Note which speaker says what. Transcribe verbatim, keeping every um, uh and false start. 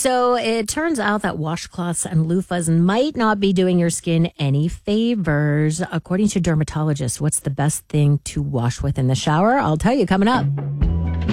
Speaker 1: So it turns out that washcloths and loofahs might not be doing your skin any favors. According to dermatologists, what's the best thing to wash with in the shower? I'll tell you coming up.